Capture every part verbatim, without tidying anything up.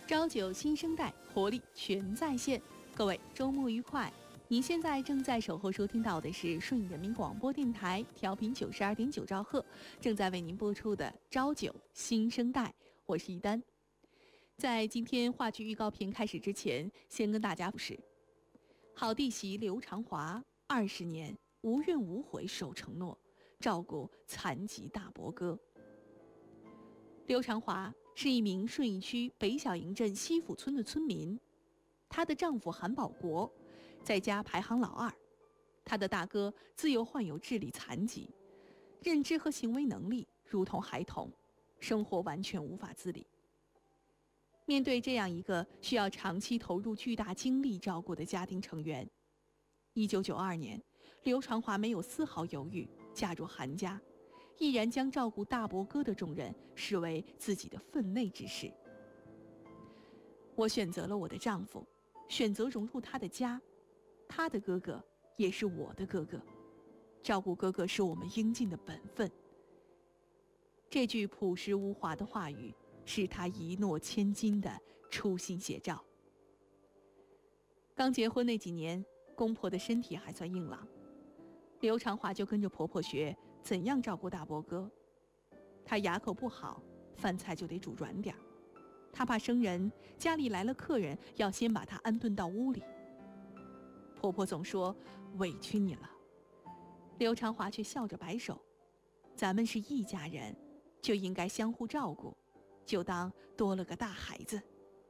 朝九新生代，活力全在线。各位周末愉快！您现在正在守候收听到的是顺义人民广播电台调频九十二点九兆赫，正在为您播出的朝九新生代，我是一丹。在今天话剧预告片开始之前，先跟大家复习：好弟媳刘长华二十年无怨无悔守承诺，照顾残疾大伯哥。刘长华是一名顺义区北小营镇西府村的村民，她的丈夫韩保国在家排行老二，她的大哥自幼患有智力残疾，认知和行为能力如同孩童，生活完全无法自理。面对这样一个需要长期投入巨大精力照顾的家庭成员，一九九二年，刘长华没有丝毫犹豫，嫁入韩家，毅然将照顾大伯哥的重任视为自己的分内之事。我选择了我的丈夫，选择融入他的家，他的哥哥也是我的哥哥，照顾哥哥是我们应尽的本分。这句朴实无华的话语，是他一诺千金的初心写照。刚结婚那几年，公婆的身体还算硬朗，刘长华就跟着婆婆学怎样照顾大伯哥。她牙口不好，饭菜就得煮软点，她怕生人，家里来了客人要先把她安顿到屋里。婆婆总说委屈你了，刘长华却笑着摆手，咱们是一家人，就应该相互照顾，就当多了个大孩子。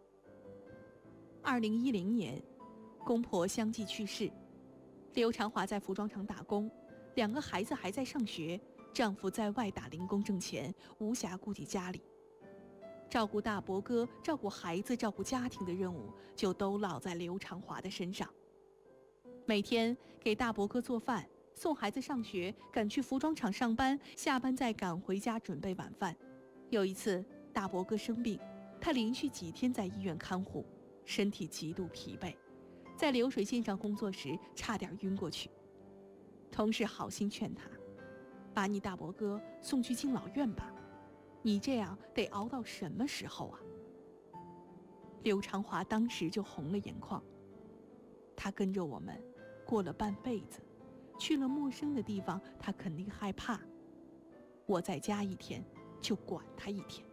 二零一零年，公婆相继去世，刘长华在服装厂打工，两个孩子还在上学，丈夫在外打零工挣钱，无暇顾及家里。照顾大伯哥、照顾孩子、照顾家庭的任务就都落在刘长华的身上。每天给大伯哥做饭，送孩子上学，赶去服装厂上班，下班再赶回家准备晚饭。有一次大伯哥生病，他连续几天在医院看护，身体极度疲惫，在流水线上工作时差点晕过去。同事好心劝他，把你大伯哥送去敬老院吧，你这样得熬到什么时候啊？刘长华当时就红了眼眶。他跟着我们过了半辈子，去了陌生的地方，他肯定害怕。我在家一天就管他一天。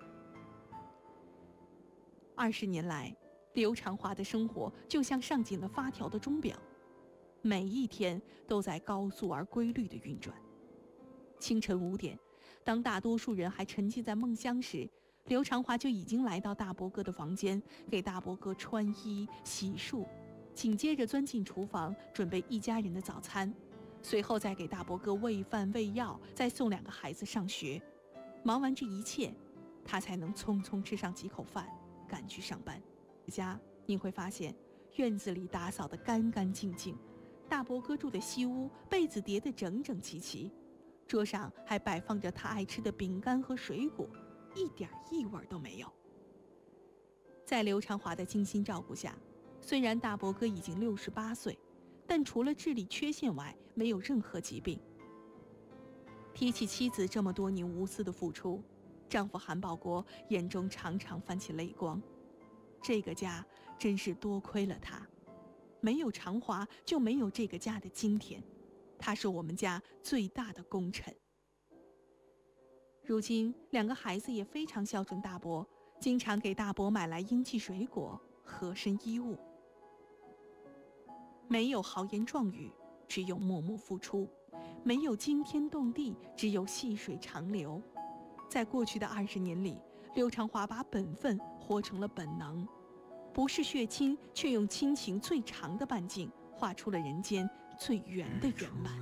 二十年来，刘长华的生活就像上紧了发条的钟表，每一天都在高速而规律地运转。清晨五点，当大多数人还沉浸在梦乡时，刘长华就已经来到大伯哥的房间，给大伯哥穿衣洗漱，紧接着钻进厨房准备一家人的早餐，随后再给大伯哥喂饭喂药，再送两个孩子上学。忙完这一切，他才能匆匆吃上几口饭，赶去上班。家你会发现，院子里打扫得干干净净，大伯哥住的西屋，被子叠得整整齐齐，桌上还摆放着他爱吃的饼干和水果，一点异味都没有。在刘长华的精心照顾下，虽然大伯哥已经六十八岁，但除了智力缺陷外，没有任何疾病。提起妻子这么多年无私的付出，丈夫韩保国眼中常常泛起泪光。这个家真是多亏了他，没有长华就没有这个家的今天，他是我们家最大的功臣。如今两个孩子也非常孝顺大伯，经常给大伯买来应季水果、合身衣物。没有豪言壮语，只有默默付出；没有惊天动地，只有细水长流。在过去的二十年里，刘长华把本分活成了本能，不是血亲，却用亲情最长的半径画出了人间最圆的圆满。